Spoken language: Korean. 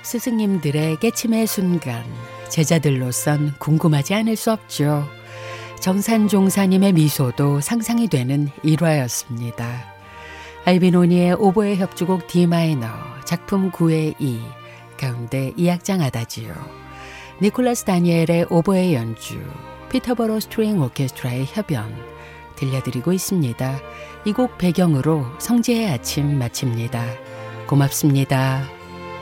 스승님들의 깨침의 순간, 제자들로선 궁금하지 않을 수 없죠. 정산종사님의 미소도 상상이 되는 일화였습니다. 알비노니의 오보에 협주곡 D마이너 작품 9의 2 가운데 2악장 아다지오, 니콜라스 다니엘의 오보의 연주, 피터버러 스트링 오케스트라의 협연 들려드리고 있습니다. 이 곡 배경으로 성지의 아침 마칩니다. 고맙습니다.